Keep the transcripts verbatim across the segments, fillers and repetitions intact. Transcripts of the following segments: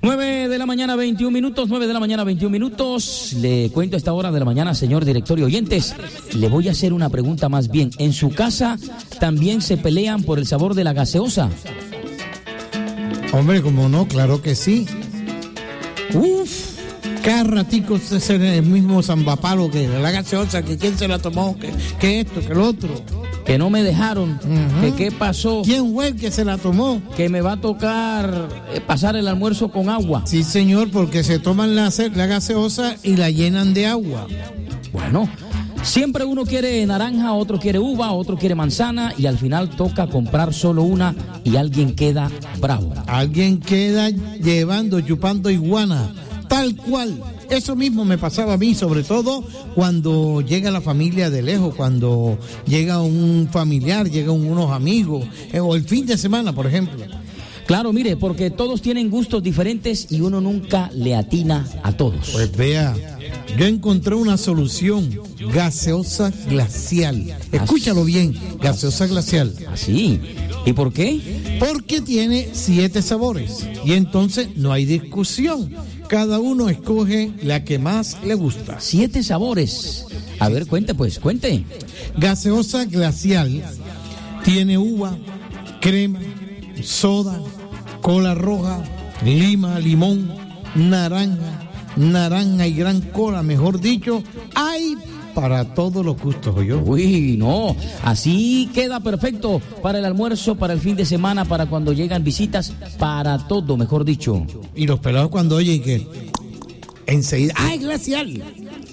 nueve de la mañana, veintiún minutos, nueve de la mañana, veintiún minutos. Le cuento a esta hora de la mañana, señor director y oyentes, le voy a hacer una pregunta más bien. ¿En su casa también se pelean por el sabor de la gaseosa? Hombre, como no, claro que sí. Uf, cada ratico es el mismo zambapalo, que la gaseosa, que quién se la tomó, que, que esto, que lo otro. Que no me dejaron, uh-huh. que qué pasó. ¿Quién fue el que se la tomó? Que me va a tocar eh, pasar el almuerzo con agua. Sí, señor, porque se toman la, la gaseosa y la llenan de agua. Bueno, siempre uno quiere naranja, otro quiere uva, otro quiere manzana y al final toca comprar solo una y alguien queda bravo. Alguien queda llevando, chupando iguana, tal cual. Eso mismo me pasaba a mí, sobre todo cuando llega la familia de lejos, cuando llega un familiar, llegan unos amigos, eh, o el fin de semana, por ejemplo. Claro, mire, porque todos tienen gustos diferentes y uno nunca le atina a todos. Pues vea, yo encontré una solución, gaseosa glacial. Escúchalo bien, gaseosa glacial. ¿Así? ¿Y por qué? Porque tiene siete sabores y entonces no hay discusión. Cada uno escoge la que más le gusta. Siete sabores. A ver, cuente pues, cuente. Gaseosa glacial tiene uva, crema, soda, cola roja, lima, limón, naranja, naranja y gran cola, mejor dicho, hay para todos los gustos, ¿oyó? Uy, no, así queda perfecto para el almuerzo, para el fin de semana, para cuando llegan visitas, para todo, mejor dicho. Y los pelados cuando oyen que enseguida, ¡ay, glacial!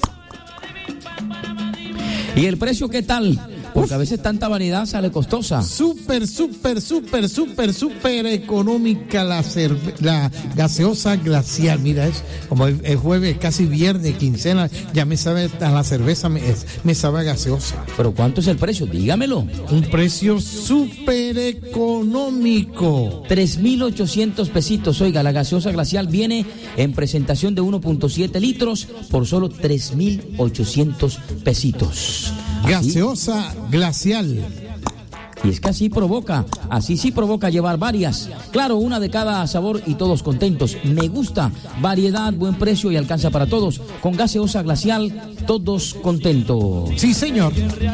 ¿Y el precio qué tal? Porque a veces tanta variedad sale costosa. Súper, súper, súper, súper, súper económica la, cerve- la gaseosa glacial. Mira, es como el, el jueves, casi viernes, quincena, ya me sabe a la cerveza, me, me sabe a gaseosa. ¿Pero cuánto es el precio? Dígamelo. Un precio súper económico. tres mil ochocientos pesitos. Oiga, la gaseosa glacial viene en presentación de uno punto siete litros por solo tres mil ochocientos pesitos. ¿Así? Gaseosa glacial. Y es que así provoca, así sí provoca llevar varias. Claro, una de cada sabor y todos contentos. Me gusta, variedad, buen precio y alcanza para todos. Con gaseosa glacial, todos contentos. Sí, señor.